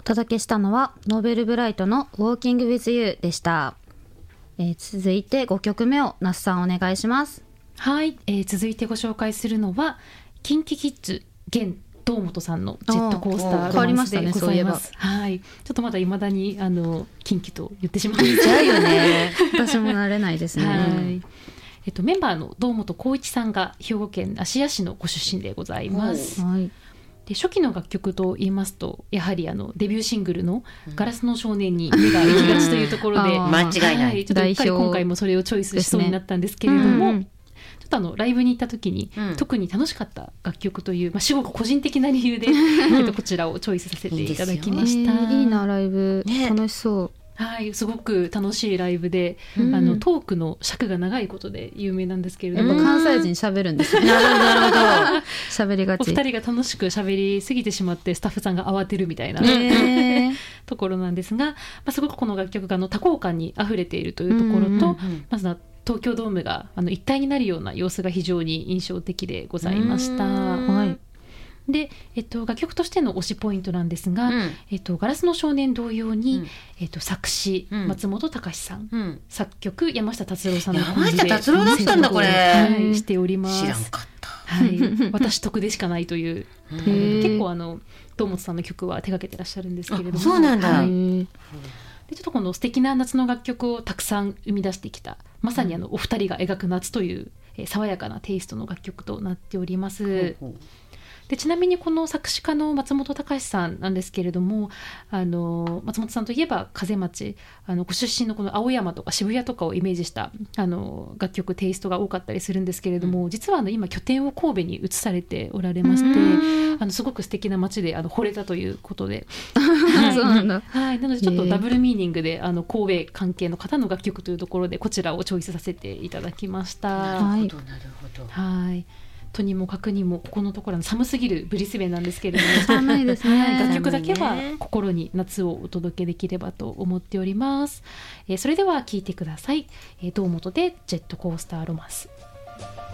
届けしたのはノーベルブライトの Walking with You でした。続いて5曲目を那須さんお願いします。 はい、続いてご紹介するのはキンキキッズ現堂本さんのジェットコースターロマンスでございます。はい、ちょっとまだ未だにキンキと言ってしまうんですよね。 私も慣れないですね。 はい、メンバーの堂本光一さんが兵庫県芦屋市のご出身でございます。はい、で初期の楽曲と言いますとやはりデビューシングルのガラスの少年に目が行きがちというところで、 間違いない、 ちょっとうっかり今回もそれをチョイスしそうになったんですけれども、ちょっとライブに行った時に、特に楽しかった楽曲という、すごく個人的な理由でこちらをチョイスさせていただきました。 いいな、ライブ、楽しそう。 はい、すごく楽しいライブで、トークの尺が長いことで有名なんですけれども、 やっぱ関西人喋るんですね。なるほど、喋りがち。 お二人が楽しく喋りすぎてしまってスタッフさんが慌てるみたいな、ところなんですが、すごくこの楽曲が多幸感にあふれているというところと、まずは東京ドームが一体になるような様子が非常に印象的でございました。はい、で楽曲としての推しポイントなんですが、ガラスの少年同様に、作詞、松本隆さん、作曲山下達郎さんの山下達郎だったんだこれ、 しております。 知らんかった。 はい、私得でしかないという結構堂本さんの曲は手掛けてらっしゃるんですけれども、 そうなんだ。 はい、でちょっとこの素敵な夏の楽曲をたくさん生み出してきた、まさにお二人が描く夏という、爽やかなテイストの楽曲となっております。でちなみにこの作詞家の松本隆さんなんですけれども、松本さんといえば風町、ご出身のこの青山とか渋谷とかをイメージした楽曲テイストが多かったりするんですけれども、実は今拠点を神戸に移されておられまして、すごく素敵な街で惚れたということでそうなんだ。 はい、なのでちょっとダブルミーニングで神戸関係の方の楽曲というところでこちらをチョイスさせていただきました。 なるほどなるほど。 はい、とにもかくにもここのところ寒すぎるブリスベンなんですけれども、 寒いですね。 楽曲だけは心に夏をお届けできればと思っております。それでは聴いてください。堂本でジェットコースターロマンス。